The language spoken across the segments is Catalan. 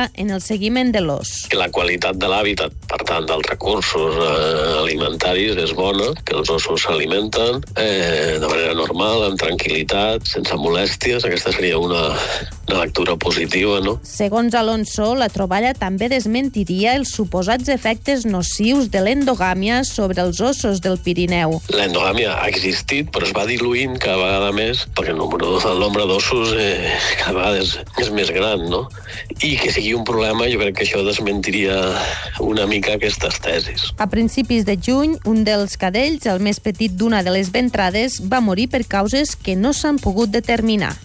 treballa en el seguiment de l'os. Que la qualitat de l'hàbitat, per tant, dels recursos alimentaris és bona, que els ossos s'alimenten de manera normal, amb tranquil·litat, sense molèsties. Aquesta seria una lectura positiva, no? Segons Alonso, la troballa també desmentiria els suposats efectes nocius de l'endogàmia sobre els ossos del Pirineu. L'endogàmia ha existit, però es va diluint cada vegada més, perquè el nombre d'ossos cada vegada és més gran, no? I que sigui un problema, jo crec que això desmentiria una mica aquestes tesis. A principis de juny, un dels cadells, el més petit d'una de les ventrades, va morir per causes que no s'han pogut determinar.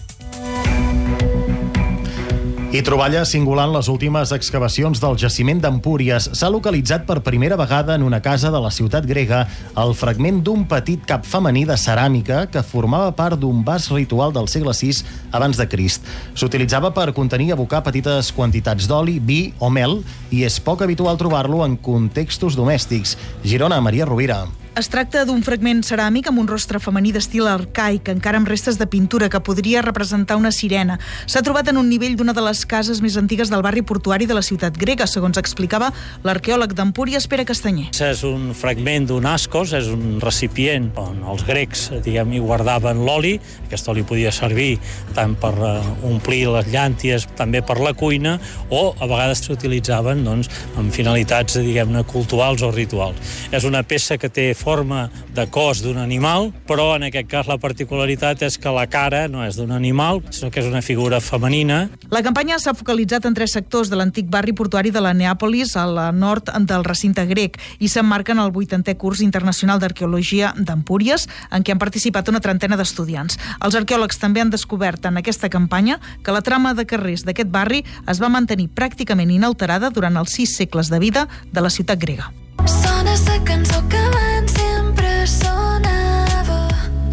I troballa singular en les últimes excavacions del jaciment d'Empúries. S'ha localitzat per primera vegada en una casa de la ciutat grega el fragment d'un petit cap femení de ceràmica que formava part d'un vas ritual del segle VI abans de Crist. S'utilitzava per contenir i abocar petites quantitats d'oli, vi o mel i és poc habitual trobar-lo en contextos domèstics. Girona, Maria Rovira. Es tracta d'un fragment ceràmic amb un rostre femení d'estil arcaic, encara amb restes de pintura que podria representar una sirena. S'ha trobat en un nivell d'una de les cases més antigues del barri portuari de la ciutat grega, segons explicava l'arqueòleg d'Empúries, Pere Castanyer. És un fragment d'un ascos, és un recipient on els grecs, hi guardaven l'oli. Aquest oli podia servir tant per omplir les llànties, també per la cuina, o a vegades s'utilitzaven amb finalitats, cultuals o rituals. És una peça que té forma de cos d'un animal, però en aquest cas la particularitat és que la cara no és d'un animal, sinó que és una figura femenina. La campanya s'ha focalitzat en 3 sectors de l'antic barri portuari de la Neàpolis, al nord del recinte grec, i s'emmarquen el 80è curs internacional d'arqueologia d'Empúries, en què han participat una trentena d'estudiants. Els arqueòlegs també han descobert en aquesta campanya que la trama de carrers d'aquest barri es va mantenir pràcticament inalterada durant els 6 segles de vida de la ciutat grega. Sona la cançó que abans sempre sonava.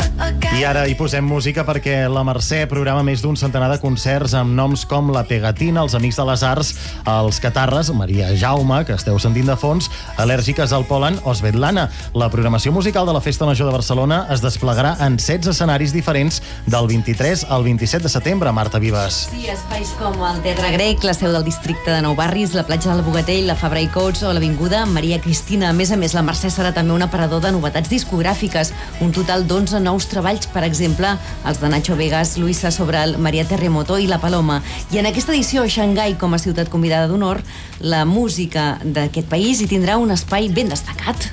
I ara hi posem música perquè la Mercè programa més d'un centenar de concerts amb noms com La Pegatina, Els Amics de les Arts, Els Catarres, Maria Jaume, que esteu sentint de fons, Al·lèrgiques al Pol·len o Svetlana. La programació musical de la Festa Major de Barcelona es desplegarà en 16 escenaris diferents del 23 al 27 de setembre, Marta Vives. Sí, espais com el Teatre Grec, la seu del districte de Nou Barris, la platja del Bogatell, la Fabra i Coats o l'Avinguda Maria Cristina. A més, la Mercè serà també un aparador de novetats discogràfiques, un total d'11 nous treballs, per exemple, els de Nacho Vegas, Luisa Sobral, Maria Terremoto i La Paloma. I en aquesta edició, Xangai, com a ciutat convidada d'honor, la música d'aquest país hi tindrà un espai ben destacat.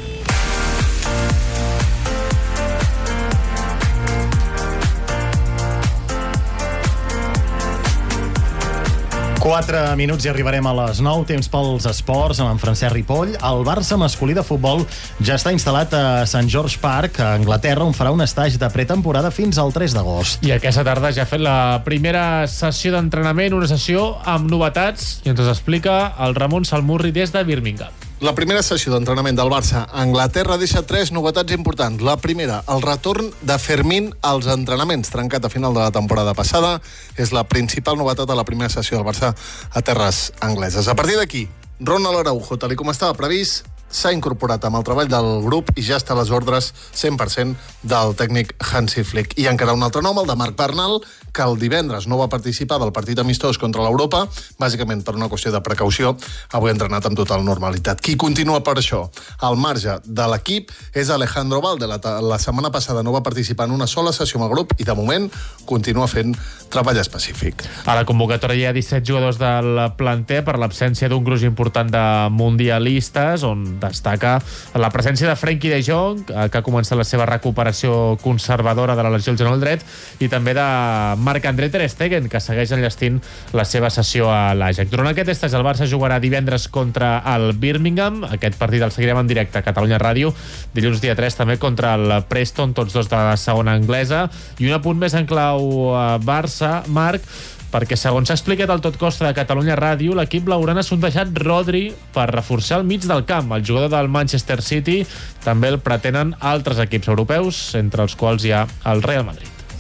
4 minuts i arribarem a les 9, temps pels esports amb en Francesc Ripoll. El Barça masculí de futbol ja està instal·lat a St. George Park, a Anglaterra, on farà un estatge de pretemporada fins al 3 d'agost. I aquesta tarda ja ha fet la primera sessió d'entrenament, una sessió amb novetats, i ens explica el Ramon Salmurri des de Birmingham. La primera sessió d'entrenament del Barça a Anglaterra deixa 3 novetats importants. La primera, el retorn de Fermín als entrenaments, trencat a final de la temporada passada. És la principal novetat a la primera sessió del Barça a terres angleses. A partir d'aquí, Ronald Araujo, tal com estava previst, s'ha incorporat amb el treball del grup i ja està a les ordres 100% del tècnic Hansi Flick. I encara un altre nom, el de Marc Bernal, que el divendres no va participar del partit amistós contra l'Europa, bàsicament per una qüestió de precaució. Avui ha entrenat amb total normalitat. Qui continua per això al marge de l'equip és Alejandro Valde. La setmana passada no va participar en una sola sessió amb el grup i de moment continua fent treball específic. A la convocatòria hi ha 17 jugadors del planter per l'absència d'un gruix important de mundialistes, on destaca la presència de Frenkie de Jong, que ha començat la seva recuperació conservadora de la lesió al genoll dret, i també de Marc-André Ter Stegen, que segueix enllestint la seva sessió a l'Ajax. Durant aquest estatge el Barça jugarà divendres contra el Birmingham. Aquest partit el seguirem en directe a Catalunya Ràdio. Dilluns dia 3 també contra el Preston, tots dos de la segona anglesa. I un apunt més en clau Barça, Marc, perquè segons s'ha explicat al Tot Costa de Catalunya Ràdio, l'equip blaugrana ha sondejat Rodri per reforçar el mig del camp. El jugador del Manchester City també el pretenen altres equips europeus, entre els quals hi ha el Real Madrid.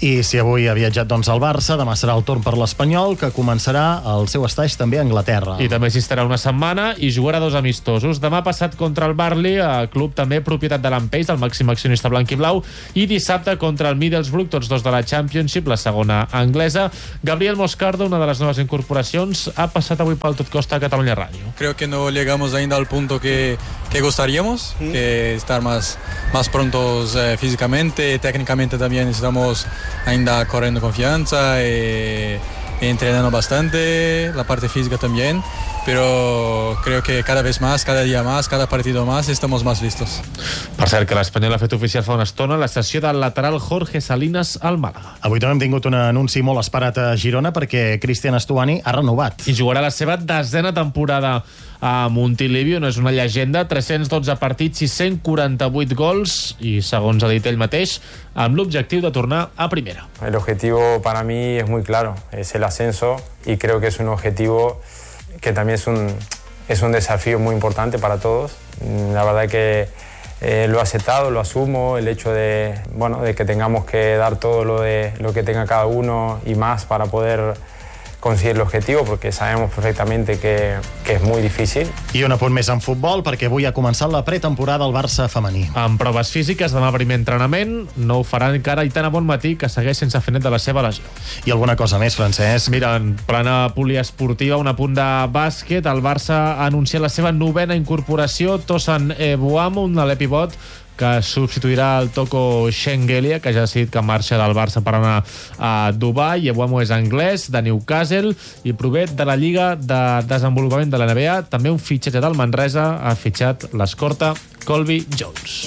I si avui ha viatjat al Barça, demà serà el torn per l'Espanyol, que començarà el seu estatge també a Anglaterra. I també s'hi estarà una setmana i jugarà 2 amistosos. Demà passat contra el Burnley, club també propietat de l'Ampeix, el màxim accionista blanc i blau, i dissabte contra el Middlesbrough, tots dos de la Championship, la segona anglesa. Gabriel Moscardo, una de les noves incorporacions, ha passat avui pel Tot Costa a Catalunya Ràdio. Creo que no llegamos ainda al punto que gustaríamos, que estar más prontos físicamente, técnicamente también estamos ainda corriendo confianza, entrenando bastante, la parte física también, pero creo que cada vez más, cada día más, cada partido más, estamos más listos. Per cert, que l'Espanyol ha fet oficial fa una estona la cessió del lateral Jorge Salinas al Màlaga. Avui també hem tingut un anunci molt esperat a Girona perquè Cristian Estuani ha renovat. I jugarà la seva 10ª temporada a Montilivi, on és una llegenda, 312 partits i 148 gols, i segons ha dit ell mateix, amb l'objectiu de tornar a primera. El objetivo para mí es muy claro, es el ascenso, y creo que es un objetivo que también es un desafío muy importante para todos. La verdad que lo he aceptado, lo asumo, el hecho de que tengamos que dar todo lo que tenga cada uno y más para poder conseguir el objetivo, porque sabemos perfectamente que es muy difícil. I un apunt més en futbol, perquè avui ha començat la pretemporada al Barça femení. Amb proves físiques, demà primer entrenament, no ho farà encara Aitana Bonmatí, que segueix sense fer net de la seva lesió. I alguna cosa més, Francesc? Mira, en plana poliesportiva, un apunt de bàsquet, el Barça ha anunciat la seva 9ª incorporació, Tosan Ebuamo, un alè pivot, que substituirà el Toko Shengelia, que ja ha decidit que marxa del Barça per anar a Dubai. Ebuamo és anglès, de Newcastle, i prové de la Lliga de Desenvolupament de la NBA. També un fitxatge del Manresa ha fitxat l'escorta Colby Jones.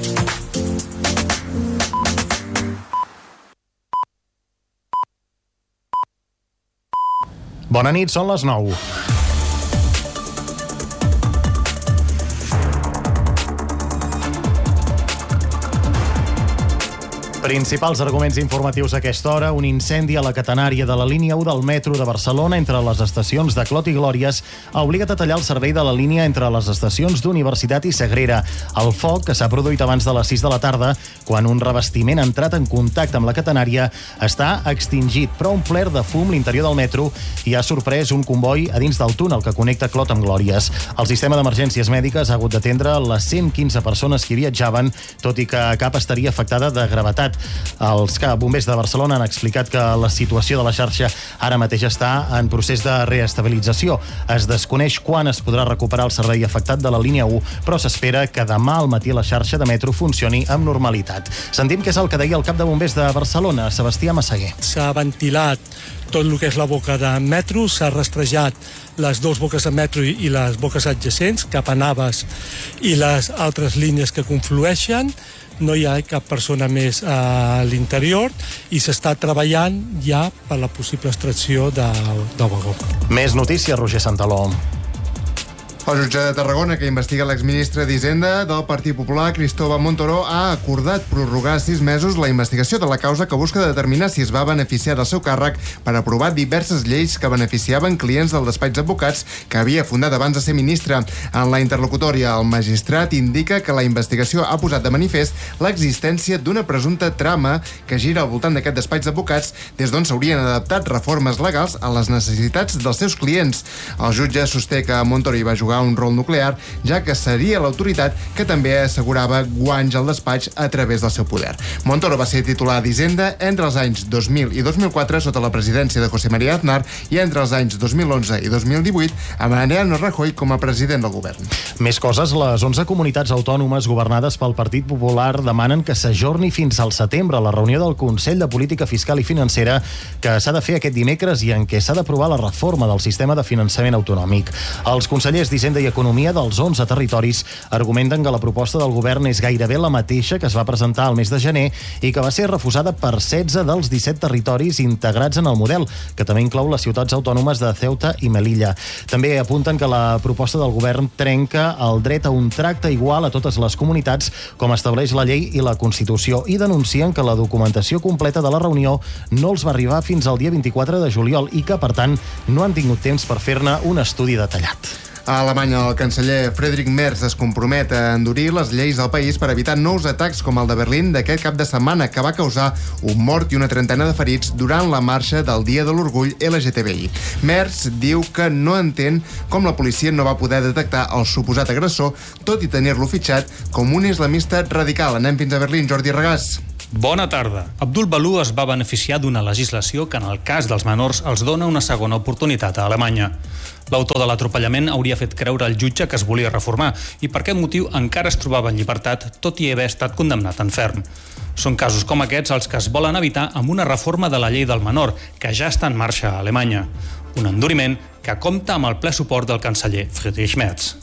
Bona nit, són les 9. Principals arguments informatius a aquesta hora: un incendi a la catenària de la línia 1 del metro de Barcelona entre les estacions de Clot i Glòries ha obligat a tallar el servei de la línia entre les estacions d'Universitat i Sagrera. El foc, que s'ha produït abans de les 6 de la tarda, quan un revestiment ha entrat en contacte amb la catenària, està extingit, però ha omplert de fum l'interior del metro i ha sorprès un comboi a dins del túnel que connecta Clot amb Glòries. El sistema d'emergències mèdiques ha hagut d'atendre les 115 persones que hi viatjaven, tot i que cap estaria afectada de gravetat. Els bombers de Barcelona han explicat que la situació de la xarxa ara mateix està en procés de reestabilització. Es desconeix quan es podrà recuperar el servei afectat de la línia 1, però s'espera que demà al matí la xarxa de metro funcioni amb normalitat. Sentim què és el que deia el cap de bombers de Barcelona, Sebastià Massaguer. S'ha ventilat tot el que és la boca de metro, s'ha rastrejat les dues boques de metro i les boques adjacents cap a Navas i les altres línies que conflueixen. No hi ha cap persona més a l'interior i s'està treballant ja per la possible extracció del vagó. Més notícies, Roger Santaló. El jutge de Tarragona, que investiga l'exministre d'Hisenda del Partit Popular, Cristóbal Montoro, ha acordat prorrogar 6 mesos la investigació de la causa que busca determinar si es va beneficiar del seu càrrec per aprovar diverses lleis que beneficiaven clients del despatx d'advocats que havia fundat abans de ser ministre. En la interlocutòria, el magistrat indica que la investigació ha posat de manifest l'existència d'una presumpta trama que gira al voltant d'aquest despatx d'advocats des d'on s'haurien adaptat reformes legals a les necessitats dels seus clients. El jutge sosté que Montoro hi va jugar un rol nuclear, ja que seria l'autoritat que també assegurava guanys al despatx a través del seu poder. Montoro va ser titular d'Hisenda entre els anys 2000 i 2004 sota la presidència de José María Aznar i entre els anys 2011 i 2018 amb Mariano Rajoy com a president del govern. Més coses, les 11 comunitats autònomes governades pel Partit Popular demanen que s'ajorni fins al setembre la reunió del Consell de Política Fiscal i Financera que s'ha de fer aquest dimecres i en què s'ha d'aprovar la reforma del sistema de finançament autonòmic. Els consellers d'Hisenda i Economia dels 11 territoris argumenten que la proposta del govern és gairebé la mateixa que es va presentar al mes de gener i que va ser refusada per 16 dels 17 territoris integrats en el model, que també inclou les ciutats autònomes de Ceuta i Melilla. També apunten que la proposta del govern trenca el dret a un tracte igual a totes les comunitats, com estableix la llei i la Constitució, i denuncien que la documentació completa de la reunió no els va arribar fins al dia 24 de juliol i que, per tant, no han tingut temps per fer-ne un estudi detallat. A Alemanya, el canceller Friedrich Merz es compromet a endurir les lleis del país per evitar nous atacs com el de Berlín d'aquest cap de setmana, que va causar un mort i una trentena de ferits durant la marxa del Dia de l'Orgull LGTBI. Merz diu que no entén com la policia no va poder detectar el suposat agressor, tot i tenir-lo fitxat com un islamista radical. Anem fins a Berlín, Jordi Regàs. Bona tarda. Abdul Balú es va beneficiar d'una legislació que en el cas dels menors els dona una segona oportunitat a Alemanya. L'autor de l'atropellament hauria fet creure al jutge que es volia reformar i per aquest motiu encara es trobava en llibertat, tot i haver estat condemnat en ferm. Són casos com aquests els que es volen evitar amb una reforma de la llei del menor, que ja està en marxa a Alemanya. Un enduriment que compta amb el ple suport del canceller Friedrich Merz.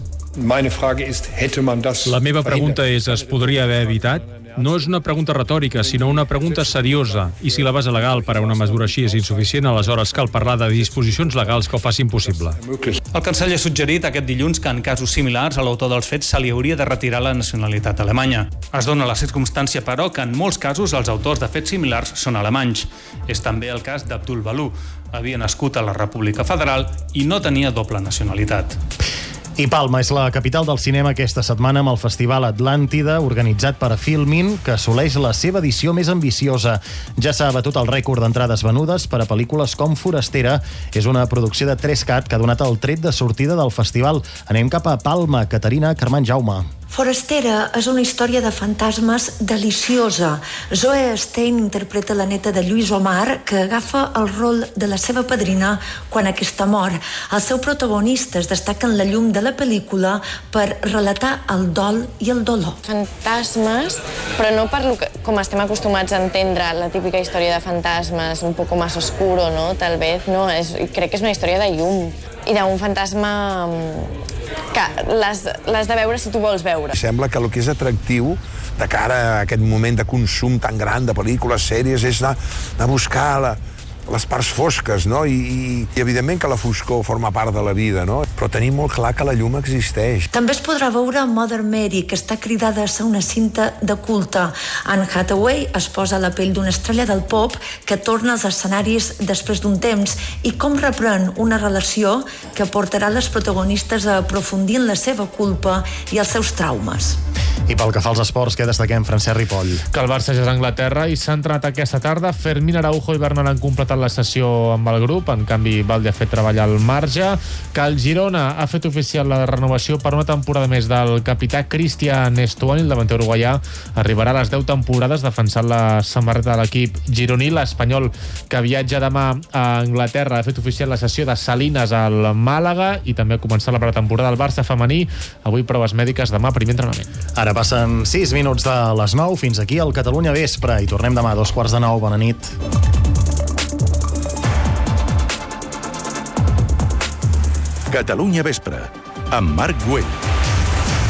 La meva pregunta és, es podria haver evitat? No és una pregunta retòrica, sinó una pregunta seriosa. I si la base legal per a una mesura així és insuficient, aleshores cal parlar de disposicions legals que ho facin possible. El canceller ha suggerit aquest dilluns que en casos similars a l'autor dels fets se li hauria de retirar la nacionalitat alemanya. Es dona la circumstància, però, que en molts casos els autors de fets similars són alemanys. És també el cas d'Abdul Balú. Havia nascut a la República Federal i no tenia doble nacionalitat. I Palma és la capital del cinema aquesta setmana amb el Festival Atlàntida, organitzat per Filmin, que assoleix la seva edició més ambiciosa. Ja s'ha batut el rècord d'entrades venudes per a pel·lícules com Forastera. És una producció de 3CAT que ha donat el tret de sortida del festival. Anem cap a Palma. Caterina Carmen Jaume. Forastera és una història de fantasmes deliciosa. Zoe Stein interpreta la neta de Lluís Omar, que agafa el rol de la seva padrina quan aquesta mor. Els seus protagonistes destaquen la llum de la pel·lícula per relatar el dol i el dolor. Fantasmes, però no per lo que, com estem acostumats a entendre la típica història de fantasmes, un poco más oscuro, ¿no? Tal vez, no? Crec que és una història de llum i d'un fantasma que l'has de veure si tu vols veure. Sembla que el que és atractiu de cara a aquest moment de consum tan gran de pel·lícules, sèries, és anar a buscar les parts fosques, no? I evidentment que la foscor forma part de la vida, no? Però tenim molt clar que la llum existeix. També es podrà veure Mother Mary, que està cridada a ser una cinta de culte. Anne Hathaway es posa a la pell d'una estrella del pop que torna als escenaris després d'un temps i com reprèn una relació que portarà les protagonistes a aprofundir en la seva culpa i els seus traumes. I pel que fa als esports, què destaquem, Francesc Ripoll? Que el Barça ja és a Anglaterra i s'ha entrenat aquesta tarda. Fermín Araujo i Bernal han completat la sessió amb el grup, en canvi Valde ha fet treballar al marge. Que el Girona ha fet oficial la renovació per una temporada més del capità Cristian Estuani, el davanter uruguaià, arribarà a les 10 temporades defensant la samarreta de l'equip gironí. L'Espanyol, que viatja demà a Anglaterra, ha fet oficial la sessió de Salines al Màlaga i també ha començat la pretemporada del Barça femení. Avui proves mèdiques, demà primer entrenament. Ara passen 6 minuts de les 9, fins aquí al Catalunya Vespre, i tornem demà a 9:15. Bona nit. Catalunya Vespre, amb Marc Güell.